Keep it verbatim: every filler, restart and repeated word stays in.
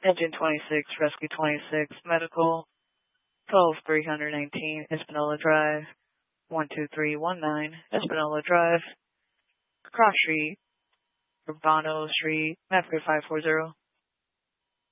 Engine twenty-six, Rescue twenty-six, Medical, twelve three nineteen, Espanola Drive, one two three one nine, Espanola Drive, Cross Street, Urbano Street, Mapfre five four zero.